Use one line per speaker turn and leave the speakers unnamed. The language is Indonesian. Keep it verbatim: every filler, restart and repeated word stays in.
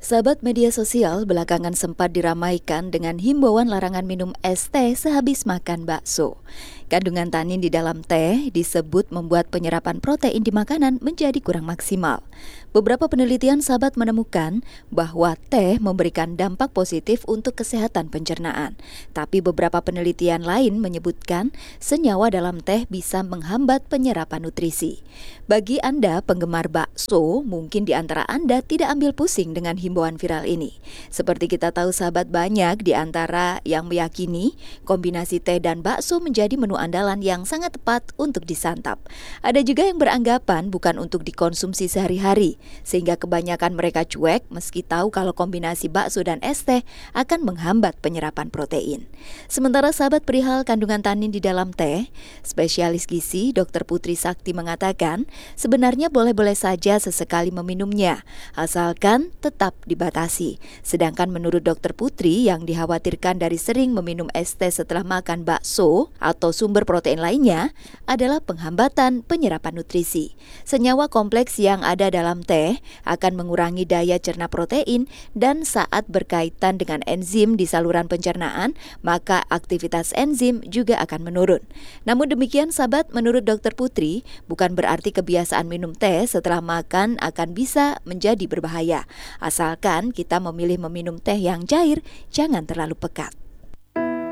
Sahabat media sosial belakangan sempat diramaikan dengan himbauan larangan minum es teh sehabis makan bakso. Kandungan tanin di dalam teh disebut membuat penyerapan protein di makanan menjadi kurang maksimal. Beberapa penelitian sahabat menemukan bahwa teh memberikan dampak positif untuk kesehatan pencernaan. Tapi beberapa penelitian lain menyebutkan senyawa dalam teh bisa menghambat penyerapan nutrisi. Bagi Anda penggemar bakso, mungkin di antara Anda tidak ambil pusing dengan himbauan viral ini. Seperti kita tahu sahabat, banyak di antara yang meyakini kombinasi teh dan bakso menjadi menu andalan yang sangat tepat untuk disantap. Ada juga yang beranggapan bukan untuk dikonsumsi sehari-hari, sehingga kebanyakan mereka cuek meski tahu kalau kombinasi bakso dan es teh akan menghambat penyerapan protein. Sementara sahabat, perihal kandungan tanin di dalam teh, spesialis gizi dokter Putri Sakti mengatakan sebenarnya boleh-boleh saja sesekali meminumnya, asalkan tetap dibatasi. Sedangkan menurut dokter Putri, yang dikhawatirkan dari sering meminum es teh setelah makan bakso atau sumber protein lainnya adalah penghambatan penyerapan nutrisi. Senyawa kompleks yang ada dalam teh akan mengurangi daya cerna protein dan saat berkaitan dengan enzim di saluran pencernaan, maka aktivitas enzim juga akan menurun. Namun demikian sahabat, menurut dokter Putri, bukan berarti kebiasaan minum teh setelah makan akan bisa menjadi berbahaya. Asalkan kita memilih meminum teh yang cair, jangan terlalu pekat.